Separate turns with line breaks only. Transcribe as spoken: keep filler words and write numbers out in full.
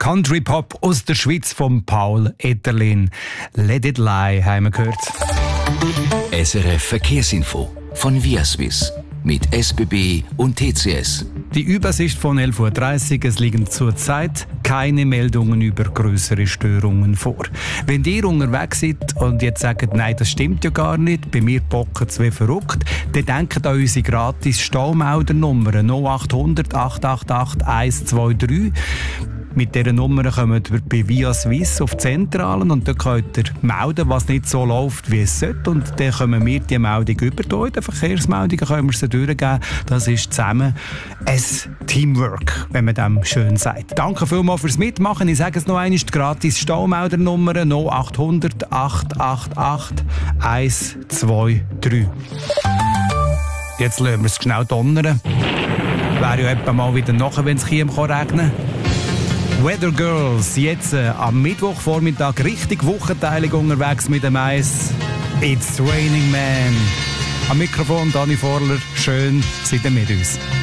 Country Pop aus der Schweiz von Paul Etterlin. Let It Lie haben wir gehört.
S R F Verkehrsinfo von Viaswiss mit S B B und T C S.
Die Übersicht von elf Uhr dreißig. Es liegen zurzeit keine Meldungen über größere Störungen vor. Wenn ihr unterwegs seid und jetzt sagt, nein, das stimmt ja gar nicht, bei mir bocken es wie verrückt, dann denkt an unsere gratis Staumeldernummer null acht hundert, acht acht acht, eins zwei drei. Mit dieser Nummer kommt ihr bei Viaswiss auf die Zentralen und dann könnt ihr melden, was nicht so läuft, wie es sollte. Und dann können wir die Meldung über. In den Verkehrsmeldungen können wir sie durchgeben. Das ist zusammen ein Teamwork, wenn man dem schön sagt. Danke vielmals fürs Mitmachen. Ich sage es noch einmal, die gratis Staumeldernummer null acht hundert, acht acht acht, eins zwei drei. Jetzt lassen wir es schnell donnern. Wäre ja etwa mal wieder nachher, wenn es regnen kann. Weather Girls, jetzt äh, am Mittwochvormittag richtig wochenteilig unterwegs mit dem Eis. It's Raining Man. Am Mikrofon Dani Vorler, schön, seid ihr mit uns.